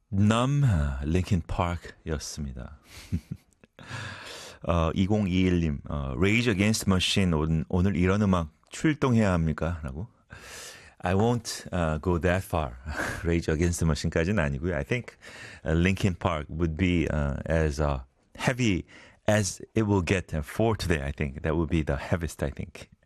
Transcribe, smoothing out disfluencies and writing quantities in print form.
Numb, Linkin Park였습니다. 2021님, Rage Against the Machine 오늘 이런 음악 출동해야 합니까? 라고. I won't go that far. Rage Against the Machine까지는 아니고요. I think Linkin Park would be as heavy as it will get for today. I think that would be the heaviest, I think.